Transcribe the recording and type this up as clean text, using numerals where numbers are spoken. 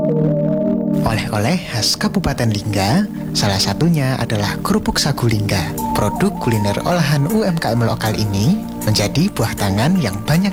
Oleh-oleh khas Kabupaten Lingga, salah satunya adalah kerupuk sagu Lingga. Produk kuliner olahan UMKM lokal ini menjadi buah tangan yang banyak